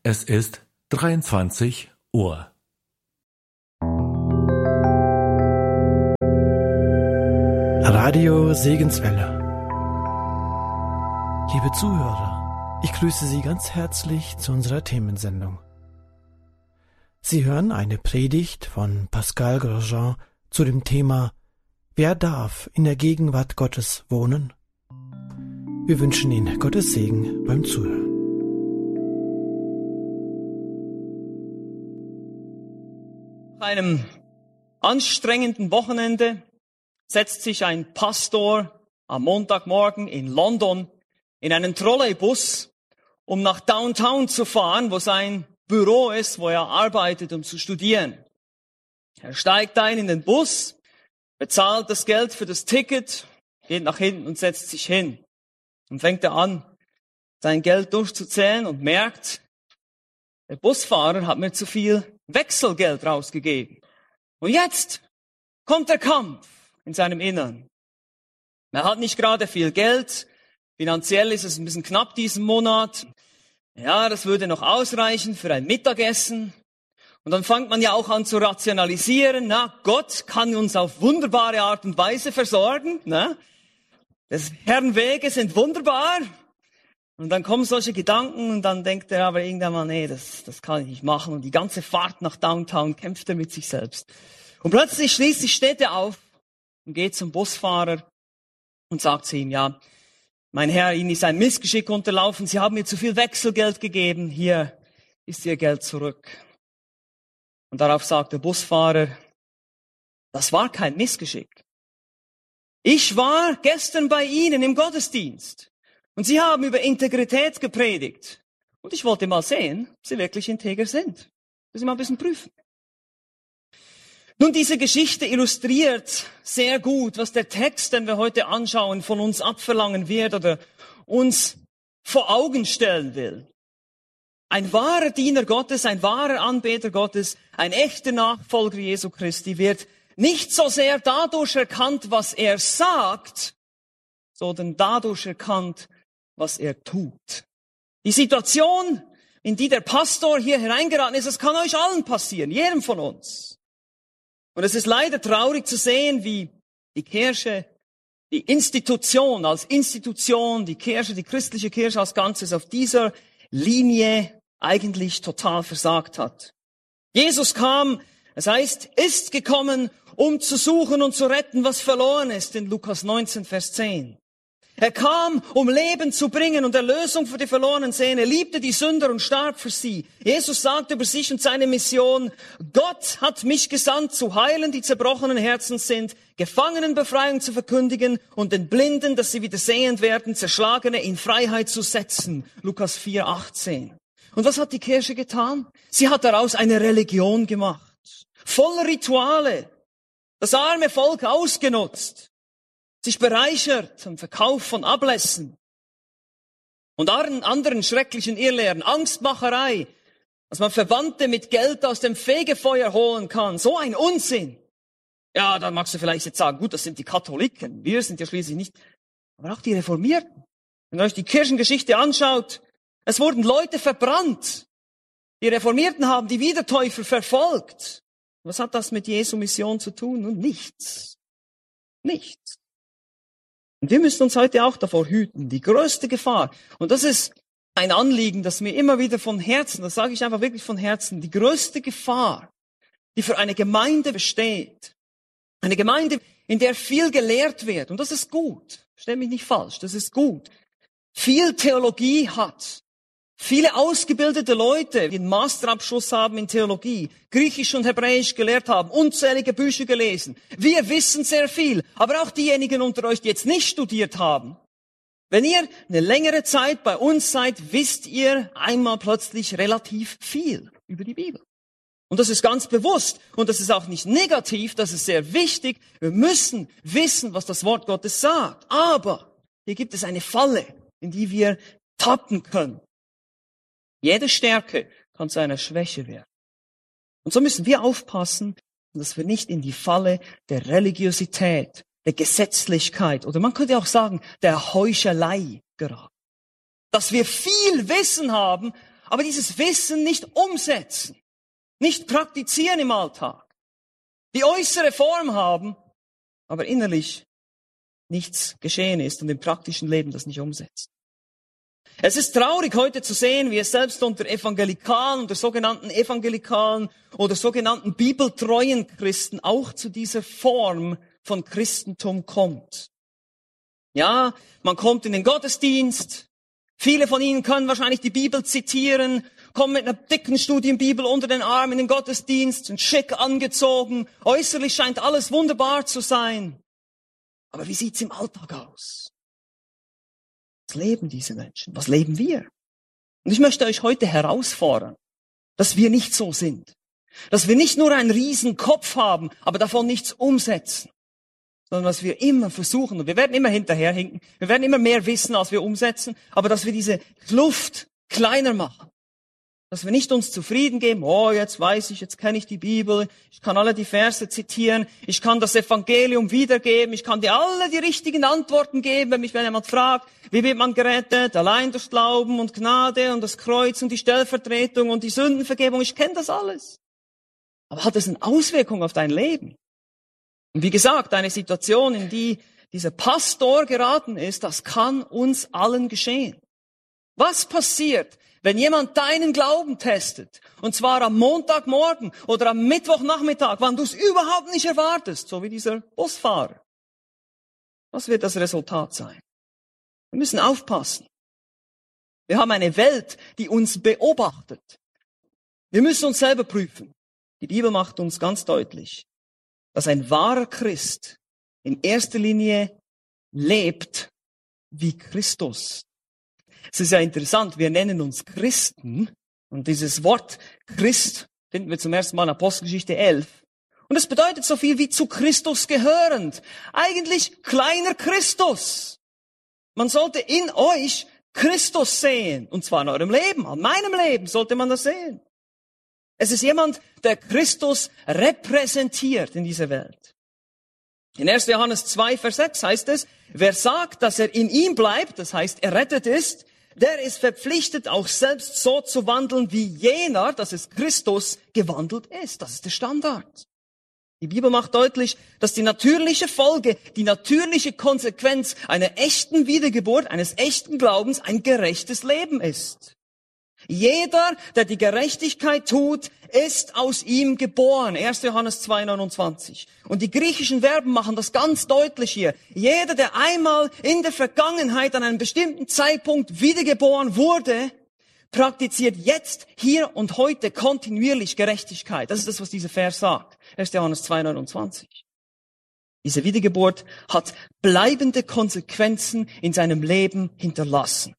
Es ist 23 Uhr. Radio Segenswelle. Liebe Zuhörer, ich grüße Sie ganz herzlich zu unserer Themensendung. Sie hören eine Predigt von Pascal Grosjean zu dem Thema Wer darf in der Gegenwart Gottes wohnen? Wir wünschen Ihnen Gottes Segen beim Zuhören. Nach einem anstrengenden Wochenende setzt sich ein Pastor am Montagmorgen in London in einen Trolleybus, um nach Downtown zu fahren, wo sein Büro ist, wo er arbeitet, um zu studieren. Er steigt ein in den Bus, bezahlt das Geld für das Ticket, geht nach hinten und setzt sich hin. Und fängt er an, sein Geld durchzuzählen und merkt, der Busfahrer hat mir zu viel Wechselgeld rausgegeben. Und jetzt kommt der Kampf in seinem Innern. Er hat nicht gerade viel Geld. Finanziell ist es ein bisschen knapp diesen Monat. Ja, das würde noch ausreichen für ein Mittagessen. Und dann fängt man ja auch an zu rationalisieren. Na, Gott kann uns auf wunderbare Art und Weise versorgen. Ne? Des Herrn Wege sind wunderbar. Und dann kommen solche Gedanken und dann denkt er aber irgendwann mal, nee, das kann ich nicht machen. Und die ganze Fahrt nach Downtown kämpft er mit sich selbst. Und schließlich steht er auf und geht zum Busfahrer und sagt zu ihm, ja, mein Herr, Ihnen ist ein Missgeschick unterlaufen. Sie haben mir zu viel Wechselgeld gegeben. Hier ist Ihr Geld zurück. Und darauf sagt der Busfahrer, das war kein Missgeschick. Ich war gestern bei Ihnen im Gottesdienst und Sie haben über Integrität gepredigt. Und ich wollte mal sehen, ob Sie wirklich integer sind. Das Sie mal ein bisschen prüfen. Nun, diese Geschichte illustriert sehr gut, was der Text, den wir heute anschauen, von uns abverlangen wird oder uns vor Augen stellen will. Ein wahrer Diener Gottes, ein wahrer Anbeter Gottes, ein echter Nachfolger Jesu Christi wird nicht so sehr dadurch erkannt, was er sagt, sondern dadurch erkannt, was er tut. Die Situation, in die der Pastor hier hereingeraten ist, das kann euch allen passieren, jedem von uns. Und es ist leider traurig zu sehen, wie die Kirche, die Institution als Institution, die Kirche, die christliche Kirche als Ganzes auf dieser Linie eigentlich total versagt hat. Jesus kam, es heißt, ist gekommen, um zu suchen und zu retten, was verloren ist, in Lukas 19, Vers 10. Er kam, um Leben zu bringen und Erlösung für die verlorenen Seelen. Er liebte die Sünder und starb für sie. Jesus sagt über sich und seine Mission, Gott hat mich gesandt, zu heilen, die zerbrochenen Herzen sind, Gefangenen Befreiung zu verkündigen und den Blinden, dass sie wieder sehend werden, Zerschlagene in Freiheit zu setzen. Lukas 4, 18. Und was hat die Kirche getan? Sie hat daraus eine Religion gemacht. Voller Rituale. Das arme Volk ausgenutzt. Sich bereichert am Verkauf von Ablässen und anderen schrecklichen Irrlehren, Angstmacherei, dass man Verwandte mit Geld aus dem Fegefeuer holen kann. So ein Unsinn. Ja, dann magst du vielleicht jetzt sagen, gut, das sind die Katholiken. Wir sind ja schließlich nicht, aber auch die Reformierten. Wenn ihr euch die Kirchengeschichte anschaut, es wurden Leute verbrannt. Die Reformierten haben die Wiedertäufer verfolgt. Was hat das mit Jesu Mission zu tun? Nun, nichts. Nichts. Und wir müssen uns heute auch davor hüten. Die größte Gefahr, und das ist ein Anliegen, das mir immer wieder von Herzen, das sage ich einfach wirklich von Herzen, die größte Gefahr, die für eine Gemeinde besteht, eine Gemeinde, in der viel gelehrt wird, und das ist gut, versteh mich nicht falsch, das ist gut, viel Theologie hat, viele ausgebildete Leute, die einen Masterabschluss haben in Theologie, Griechisch und Hebräisch gelehrt haben, unzählige Bücher gelesen. Wir wissen sehr viel, aber auch diejenigen unter euch, die jetzt nicht studiert haben. Wenn ihr eine längere Zeit bei uns seid, wisst ihr einmal plötzlich relativ viel über die Bibel. Und das ist ganz bewusst. Und das ist auch nicht negativ, das ist sehr wichtig. Wir müssen wissen, was das Wort Gottes sagt. Aber hier gibt es eine Falle, in die wir tappen können. Jede Stärke kann zu einer Schwäche werden. Und so müssen wir aufpassen, dass wir nicht in die Falle der Religiosität, der Gesetzlichkeit oder man könnte auch sagen, der Heuchelei geraten. Dass wir viel Wissen haben, aber dieses Wissen nicht umsetzen, nicht praktizieren im Alltag. Die äußere Form haben, aber innerlich nichts geschehen ist und im praktischen Leben das nicht umsetzt. Es ist traurig heute zu sehen, wie es selbst unter Evangelikalen, unter sogenannten Evangelikalen oder sogenannten bibeltreuen Christen auch zu dieser Form von Christentum kommt. Ja, man kommt in den Gottesdienst, viele von Ihnen können wahrscheinlich die Bibel zitieren, kommen mit einer dicken Studienbibel unter den Arm in den Gottesdienst, sind schick angezogen, äußerlich scheint alles wunderbar zu sein. Aber wie sieht's im Alltag aus? Was leben diese Menschen? Was leben wir? Und ich möchte euch heute herausfordern, dass wir nicht so sind. Dass wir nicht nur einen riesen Kopf haben, aber davon nichts umsetzen. Sondern dass wir immer versuchen, und wir werden immer hinterherhinken, wir werden immer mehr wissen, als wir umsetzen, aber dass wir diese Kluft kleiner machen. Dass wir nicht uns zufrieden geben, oh, jetzt weiß ich, jetzt kenne ich die Bibel, ich kann alle die Verse zitieren, ich kann das Evangelium wiedergeben, ich kann dir alle die richtigen Antworten geben, wenn jemand fragt, wie wird man gerettet? Allein durch Glauben und Gnade und das Kreuz und die Stellvertretung und die Sündenvergebung, ich kenne das alles. Aber hat es eine Auswirkung auf dein Leben? Und wie gesagt, eine Situation, in die dieser Pastor geraten ist, das kann uns allen geschehen. Was passiert, wenn jemand deinen Glauben testet, und zwar am Montagmorgen oder am Mittwochnachmittag, wann du es überhaupt nicht erwartest, so wie dieser Busfahrer? Was wird das Resultat sein? Wir müssen aufpassen. Wir haben eine Welt, die uns beobachtet. Wir müssen uns selber prüfen. Die Bibel macht uns ganz deutlich, dass ein wahrer Christ in erster Linie lebt wie Christus. Es ist ja interessant, wir nennen uns Christen und dieses Wort Christ finden wir zum ersten Mal in Apostelgeschichte 11. Und es bedeutet so viel wie zu Christus gehörend. Eigentlich kleiner Christus. Man sollte in euch Christus sehen. Und zwar in eurem Leben, an meinem Leben sollte man das sehen. Es ist jemand, der Christus repräsentiert in dieser Welt. In 1. Johannes 2, Vers 6 heißt es, wer sagt, dass er in ihm bleibt, das heißt errettet ist, der ist verpflichtet, auch selbst so zu wandeln, wie jener, das ist Christus, gewandelt ist. Das ist der Standard. Die Bibel macht deutlich, dass die natürliche Folge, die natürliche Konsequenz einer echten Wiedergeburt, eines echten Glaubens, ein gerechtes Leben ist. Jeder, der die Gerechtigkeit tut, ist aus ihm geboren. 1. Johannes 2,29. Und die griechischen Verben machen das ganz deutlich hier. Jeder, der einmal in der Vergangenheit an einem bestimmten Zeitpunkt wiedergeboren wurde, praktiziert jetzt, hier und heute kontinuierlich Gerechtigkeit. Das ist das, was dieser Vers sagt. 1. Johannes 2,29. Diese Wiedergeburt hat bleibende Konsequenzen in seinem Leben hinterlassen.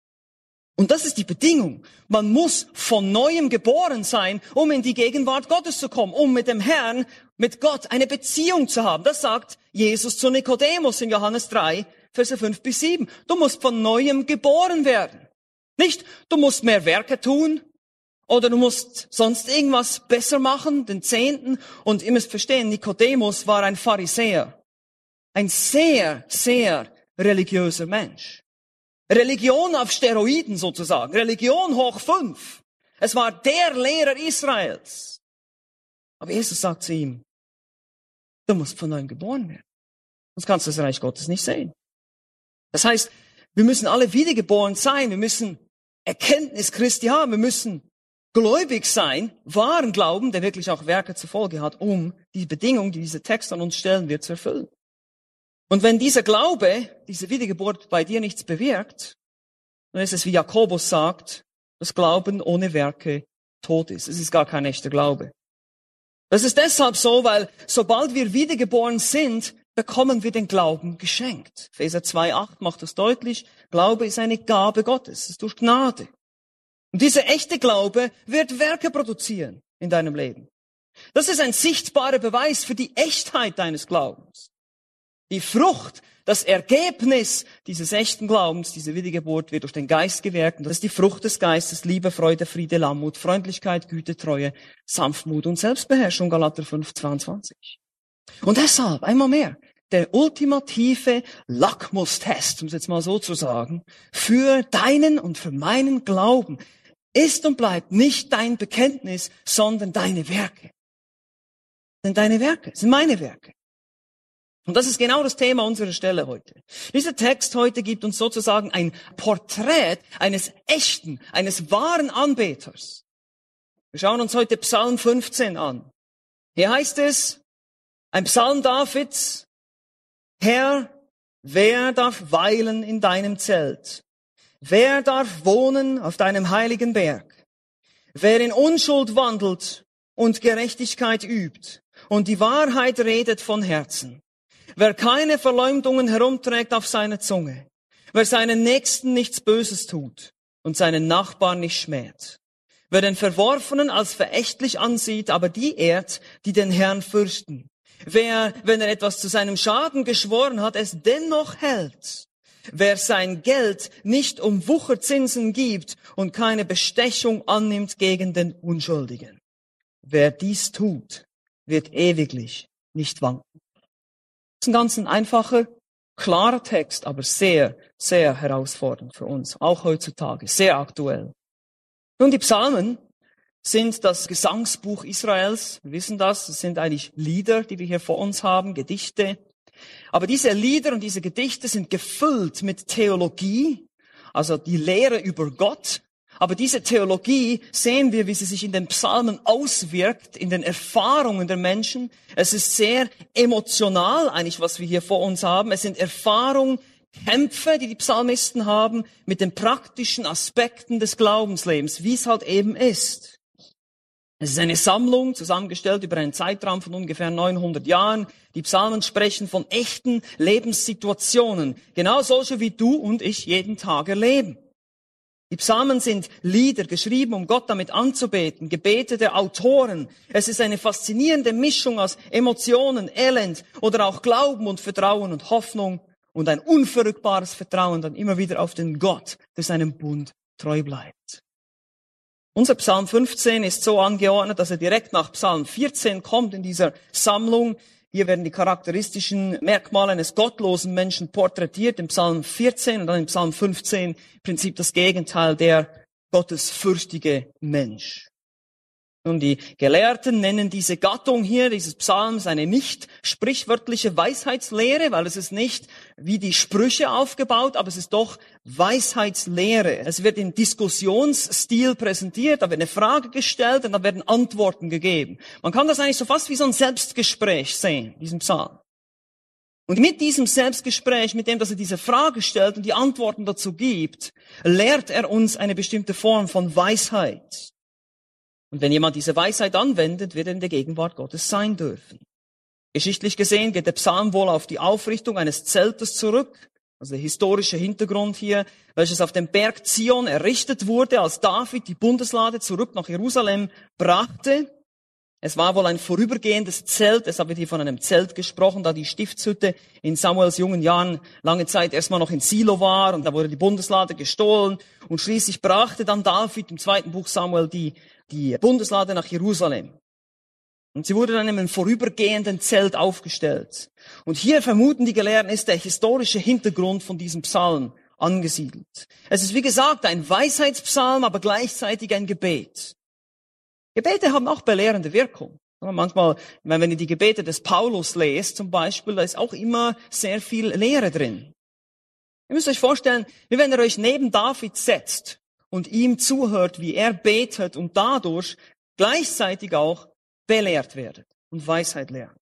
Und das ist die Bedingung. Man muss von Neuem geboren sein, um in die Gegenwart Gottes zu kommen, um mit dem Herrn, mit Gott eine Beziehung zu haben. Das sagt Jesus zu Nikodemus in Johannes 3, Verse 5 bis 7. Du musst von Neuem geboren werden. Nicht, du musst mehr Werke tun oder du musst sonst irgendwas besser machen, den Zehnten. Und ihr müsst verstehen, Nikodemus war ein Pharisäer. Ein sehr, sehr religiöser Mensch. Religion auf Steroiden sozusagen. Religion hoch 5. Es war der Lehrer Israels. Aber Jesus sagt zu ihm, du musst von neuem geboren werden. Sonst kannst du das Reich Gottes nicht sehen. Das heißt, wir müssen alle wiedergeboren sein. Wir müssen Erkenntnis Christi haben. Wir müssen gläubig sein, wahren Glauben, der wirklich auch Werke zur Folge hat, um die Bedingung, die dieser Text an uns stellen wird, zu erfüllen. Und wenn dieser Glaube, diese Wiedergeburt bei dir nichts bewirkt, dann ist es, wie Jakobus sagt, dass Glauben ohne Werke tot ist. Es ist gar kein echter Glaube. Das ist deshalb so, weil sobald wir wiedergeboren sind, bekommen wir den Glauben geschenkt. Epheser 2,8 macht das deutlich. Glaube ist eine Gabe Gottes. Es ist durch Gnade. Und dieser echte Glaube wird Werke produzieren in deinem Leben. Das ist ein sichtbarer Beweis für die Echtheit deines Glaubens. Die Frucht, das Ergebnis dieses echten Glaubens, diese Wiedergeburt, wird durch den Geist gewirkt. Und das ist die Frucht des Geistes, Liebe, Freude, Friede, Langmut, Freundlichkeit, Güte, Treue, Sanftmut und Selbstbeherrschung, Galater 5, 22. Und deshalb, einmal mehr, der ultimative Lackmustest, um es jetzt mal so zu sagen, für deinen und für meinen Glauben ist und bleibt nicht dein Bekenntnis, sondern deine Werke. Das sind deine Werke, das sind meine Werke. Und das ist genau das Thema unserer Stelle heute. Dieser Text heute gibt uns sozusagen ein Porträt eines echten, eines wahren Anbeters. Wir schauen uns heute Psalm 15 an. Hier heißt es, ein Psalm Davids, Herr, wer darf weilen in deinem Zelt? Wer darf wohnen auf deinem heiligen Berg? Wer in Unschuld wandelt und Gerechtigkeit übt und die Wahrheit redet von Herzen? Wer keine Verleumdungen herumträgt auf seiner Zunge, wer seinen Nächsten nichts Böses tut und seinen Nachbarn nicht schmäht, wer den Verworfenen als verächtlich ansieht, aber die ehrt, die den Herrn fürchten, wer, wenn er etwas zu seinem Schaden geschworen hat, es dennoch hält, wer sein Geld nicht um Wucherzinsen gibt und keine Bestechung annimmt gegen den Unschuldigen. Wer dies tut, wird ewiglich nicht wanken. Das ist ein ganz einfacher, klarer Text, aber sehr, sehr herausfordernd für uns, auch heutzutage, sehr aktuell. Nun, die Psalmen sind das Gesangsbuch Israels. Wir wissen das, es sind eigentlich Lieder, die wir hier vor uns haben, Gedichte. Aber diese Lieder und diese Gedichte sind gefüllt mit Theologie, also die Lehre über Gott. Aber diese Theologie sehen wir, wie sie sich in den Psalmen auswirkt, in den Erfahrungen der Menschen. Es ist sehr emotional eigentlich, was wir hier vor uns haben. Es sind Erfahrungen, Kämpfe, die die Psalmisten haben, mit den praktischen Aspekten des Glaubenslebens, wie es halt eben ist. Es ist eine Sammlung, zusammengestellt über einen Zeitraum von ungefähr 900 Jahren. Die Psalmen sprechen von echten Lebenssituationen, genau solche wie du und ich jeden Tag erleben. Die Psalmen sind Lieder, geschrieben, um Gott damit anzubeten, Gebete der Autoren. Es ist eine faszinierende Mischung aus Emotionen, Elend oder auch Glauben und Vertrauen und Hoffnung und ein unverrückbares Vertrauen dann immer wieder auf den Gott, der seinem Bund treu bleibt. Unser Psalm 15 ist so angeordnet, dass er direkt nach Psalm 14 kommt in dieser Sammlung. Hier werden die charakteristischen Merkmale eines gottlosen Menschen porträtiert, im Psalm 14 und dann im Psalm 15 im Prinzip das Gegenteil, der gottesfürchtige Mensch. Nun, die Gelehrten nennen diese Gattung hier, dieses Psalms, eine nicht sprichwörtliche Weisheitslehre, weil es ist nicht wie die Sprüche aufgebaut, aber es ist doch Weisheitslehre. Es wird im Diskussionsstil präsentiert, da wird eine Frage gestellt und da werden Antworten gegeben. Man kann das eigentlich so fast wie so ein Selbstgespräch sehen, diesen Psalm. Und mit diesem Selbstgespräch, mit dem, dass er diese Frage stellt und die Antworten dazu gibt, lehrt er uns eine bestimmte Form von Weisheit. Und wenn jemand diese Weisheit anwendet, wird er in der Gegenwart Gottes sein dürfen. Geschichtlich gesehen geht der Psalm wohl auf die Aufrichtung eines Zeltes zurück, also der historische Hintergrund hier, welches auf dem Berg Zion errichtet wurde, als David die Bundeslade zurück nach Jerusalem brachte. Es war wohl ein vorübergehendes Zelt, deshalb wird hier von einem Zelt gesprochen, da die Stiftshütte in Samuels jungen Jahren lange Zeit erstmal noch in Silo war und da wurde die Bundeslade gestohlen und schließlich brachte dann David im 2. Buch Samuel die Bundeslade nach Jerusalem. Und sie wurde dann in einem vorübergehenden Zelt aufgestellt. Und hier vermuten die Gelehrten, ist der historische Hintergrund von diesem Psalm angesiedelt. Es ist wie gesagt ein Weisheitspsalm, aber gleichzeitig ein Gebet. Gebete haben auch belehrende Wirkung. Manchmal, wenn ihr die Gebete des Paulus lest zum Beispiel, da ist auch immer sehr viel Lehre drin. Ihr müsst euch vorstellen, wie wenn ihr euch neben David setzt und ihm zuhört, wie er betet und dadurch gleichzeitig auch belehrt werdet und Weisheit lernt.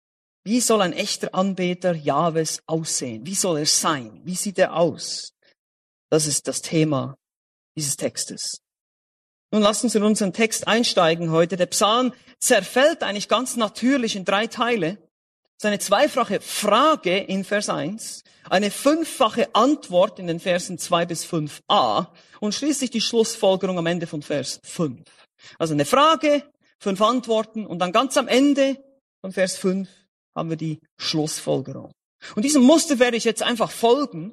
Wie soll ein echter Anbeter Jahwes aussehen? Wie soll er sein? Wie sieht er aus? Das ist das Thema dieses Textes. Nun lasst uns in unseren Text einsteigen heute. Der Psalm zerfällt eigentlich ganz natürlich in 3 Teile. Es ist eine zweifache Frage in Vers 1, eine 5-fache Antwort in den Versen 2 bis 5a und schließlich die Schlussfolgerung am Ende von Vers 5. Also eine Frage, 5 Antworten und dann ganz am Ende von Vers 5 haben wir die Schlussfolgerung. Und diesem Muster werde ich jetzt einfach folgen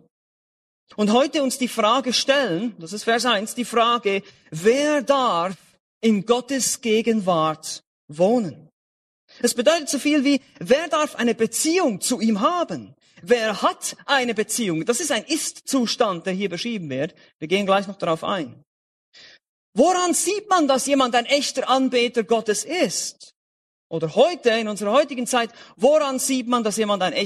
und heute uns die Frage stellen, das ist Vers 1, die Frage, wer darf in Gottes Gegenwart wohnen? Es bedeutet so viel wie, wer darf eine Beziehung zu ihm haben? Wer hat eine Beziehung? Das ist ein Ist-Zustand, der hier beschrieben wird. Wir gehen gleich noch darauf ein. Woran sieht man, dass jemand ein echter Anbeter Gottes ist? Oder heute, in unserer heutigen Zeit, woran sieht man, dass jemand ein